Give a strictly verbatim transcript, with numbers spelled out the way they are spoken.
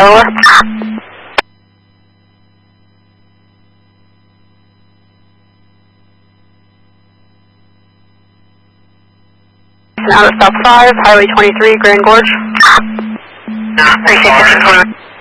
over. Out of stop five, Highway twenty-three, Grand Gorge. Precinct fifteen twenty.